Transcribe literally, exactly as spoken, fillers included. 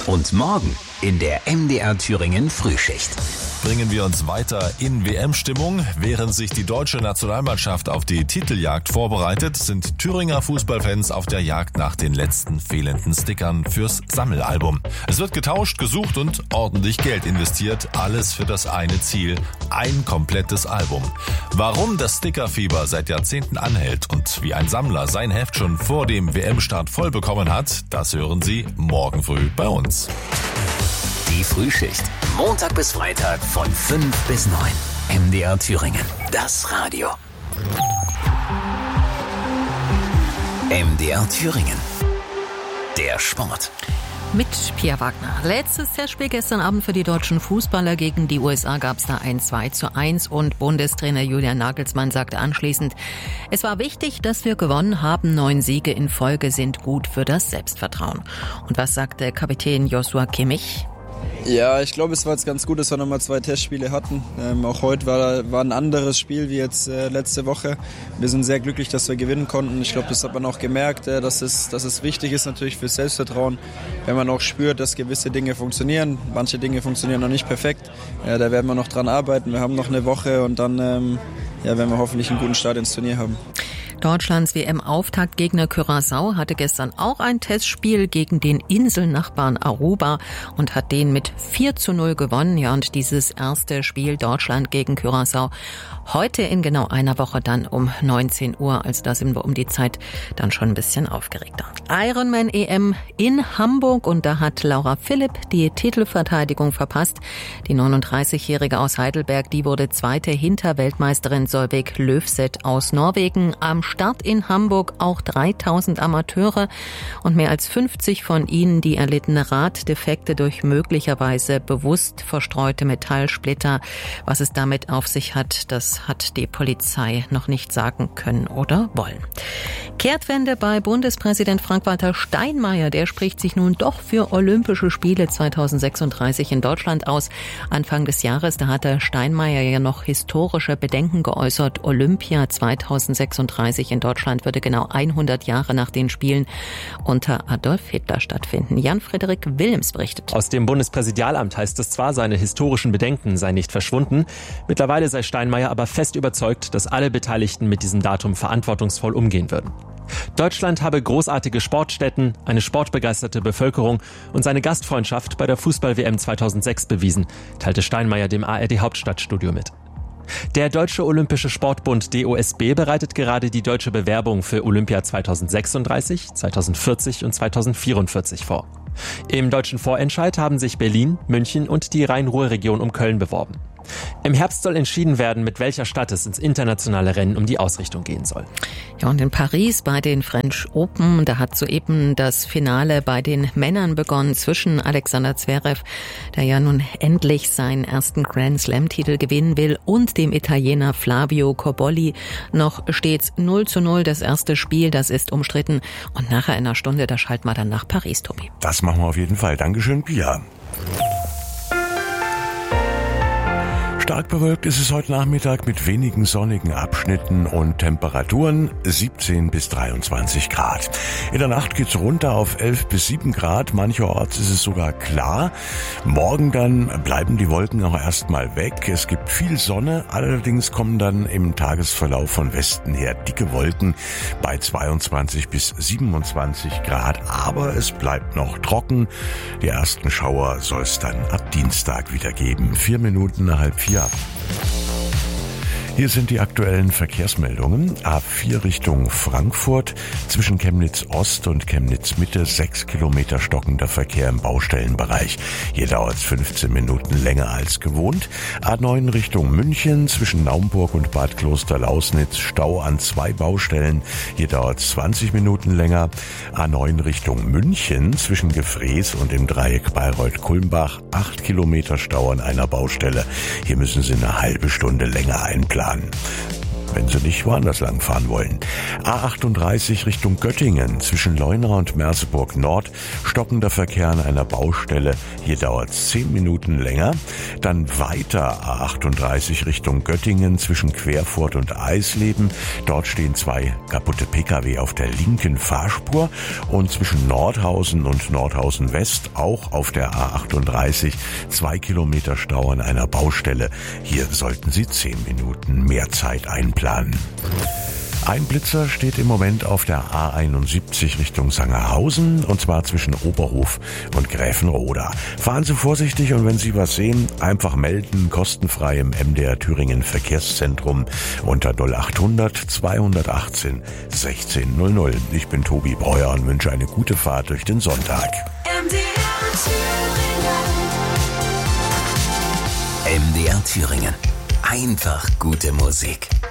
Und morgen in der M D R Thüringen Frühschicht. Bringen wir uns weiter in W M-Stimmung. Während sich die deutsche Nationalmannschaft auf die Titeljagd vorbereitet, sind Thüringer Fußballfans auf der Jagd nach den letzten fehlenden Stickern fürs Sammelalbum. Es wird getauscht, gesucht und ordentlich Geld investiert. Alles für das eine Ziel: ein komplettes Album. Warum das Stickerfieber seit Jahrzehnten anhält und wie ein Sammler sein Heft schon vor dem W M-Start voll bekommen hat, das hören Sie morgen früh bei uns. Die Frühschicht. Montag bis Freitag von fünf bis neun. M D R Thüringen. Das Radio. M D R Thüringen. Der Sport. Mit Pia Wagner. Letztes Testspiel gestern Abend für die deutschen Fußballer gegen die U S A gab es da ein zwei zu eins und Bundestrainer Julian Nagelsmann sagte anschließend: Es war wichtig, dass wir gewonnen haben. Neun Siege in Folge sind gut für das Selbstvertrauen. Und was sagte Kapitän Joshua Kimmich? Ja, ich glaube, es war jetzt ganz gut, dass wir nochmal zwei Testspiele hatten. Ähm, auch heute war, war ein anderes Spiel wie jetzt äh, letzte Woche. Wir sind sehr glücklich, dass wir gewinnen konnten. Ich glaube, das hat man auch gemerkt, äh, dass, es, dass es wichtig ist natürlich fürs Selbstvertrauen, wenn man auch spürt, dass gewisse Dinge funktionieren. Manche Dinge funktionieren noch nicht perfekt. Ja, da werden wir noch dran arbeiten. Wir haben noch eine Woche und dann ähm, ja, werden wir hoffentlich einen guten Start ins Turnier haben. Deutschlands W M-Auftaktgegner Curaçao hatte gestern auch ein Testspiel gegen den Inselnachbarn Aruba und hat den mit vier zu null gewonnen. Ja, und dieses erste Spiel Deutschland gegen Curaçao heute in genau einer Woche dann um neunzehn Uhr. Also da sind wir um die Zeit dann schon ein bisschen aufgeregter. Ironman-E M in Hamburg und da hat Laura Philipp die Titelverteidigung verpasst. Die neununddreißigjährige aus Heidelberg, die wurde Zweite hinter Weltmeisterin Solveig Løvseth aus Norwegen. Am Start in Hamburg auch dreitausend Amateure und mehr als fünfzig von ihnen, die erlittene Raddefekte durch möglicherweise bewusst verstreute Metallsplitter. Was es damit auf sich hat, das hat die Polizei noch nicht sagen können oder wollen. Kehrtwende bei Bundespräsident Frank-Walter Steinmeier. Der spricht sich nun doch für Olympische Spiele zweitausendsechsunddreißig in Deutschland aus. Anfang des Jahres, da hatte Steinmeier ja noch historische Bedenken geäußert. Olympia zweitausendsechsunddreißig in Deutschland würde genau hundert Jahre nach den Spielen unter Adolf Hitler stattfinden. Jan-Frederik Wilms berichtet. Aus dem Bundespräsidialamt heißt es zwar, seine historischen Bedenken seien nicht verschwunden. Mittlerweile sei Steinmeier aber fest überzeugt, dass alle Beteiligten mit diesem Datum verantwortungsvoll umgehen würden. Deutschland habe großartige Sportstätten, eine sportbegeisterte Bevölkerung und seine Gastfreundschaft bei der Fußball-W M zweitausendsechs bewiesen, teilte Steinmeier dem A R D-Hauptstadtstudio mit. Der Deutsche Olympische Sportbund D O S B bereitet gerade die deutsche Bewerbung für Olympia zweitausendsechsunddreißig, zweitausendvierzig und zweitausendvierundvierzig vor. Im deutschen Vorentscheid haben sich Berlin, München und die Rhein-Ruhr-Region um Köln beworben. Im Herbst soll entschieden werden, mit welcher Stadt es ins internationale Rennen um die Ausrichtung gehen soll. Ja, und in Paris bei den French Open, da hat soeben das Finale bei den Männern begonnen zwischen Alexander Zverev, der ja nun endlich seinen ersten Grand Slam-Titel gewinnen will, und dem Italiener Flavio Cobolli. Noch stets null zu null das erste Spiel, das ist umstritten. Und nachher in einer Stunde, da schalten wir dann nach Paris, Tobi. Das machen wir auf jeden Fall. Dankeschön, Pia. Stark bewölkt ist es heute Nachmittag mit wenigen sonnigen Abschnitten und Temperaturen siebzehn bis dreiundzwanzig Grad. In der Nacht geht's runter auf elf bis sieben Grad. Mancherorts ist es sogar klar. Morgen dann bleiben die Wolken auch erstmal weg. Es gibt viel Sonne. Allerdings kommen dann im Tagesverlauf von Westen her dicke Wolken bei zweiundzwanzig bis siebenundzwanzig Grad. Aber es bleibt noch trocken. Die ersten Schauer soll es dann ab Dienstag wieder geben. Vier Minuten nach halb vier. Hier sind die aktuellen Verkehrsmeldungen. A vier Richtung Frankfurt, zwischen Chemnitz Ost und Chemnitz Mitte sechs Kilometer stockender Verkehr im Baustellenbereich. Hier dauert es fünfzehn Minuten länger als gewohnt. A neun Richtung München, zwischen Naumburg und Bad Klosterlausnitz Stau an zwei Baustellen. Hier dauert es zwanzig Minuten länger. A neun Richtung München, zwischen Gefrees und dem Dreieck Bayreuth-Kulmbach acht Kilometer Stau an einer Baustelle. Hier müssen Sie eine halbe Stunde länger einplanen. wenn Sie nicht woanders lang fahren wollen. A achtunddreißig Richtung Göttingen zwischen Leuna und Merseburg Nord, stockender Verkehr an einer Baustelle. Hier dauert es zehn Minuten länger. Dann weiter A achtunddreißig Richtung Göttingen zwischen Querfurt und Eisleben. Dort stehen zwei kaputte Pkw auf der linken Fahrspur. Und zwischen Nordhausen und Nordhausen West auch auf der A achtunddreißig zwei Kilometer Stau an einer Baustelle. Hier sollten Sie zehn Minuten mehr Zeit einplanen. Ein Blitzer steht im Moment auf der A einundsiebzig Richtung Sangerhausen, und zwar zwischen Oberhof und Gräfenroda. Fahren Sie vorsichtig und wenn Sie was sehen, einfach melden, kostenfrei im M D R Thüringen Verkehrszentrum unter null achthundert zweihundertachtzehn sechzehn null null. Ich bin Tobi Breuer und wünsche eine gute Fahrt durch den Sonntag. M D R Thüringen. M D R Thüringen. Einfach gute Musik.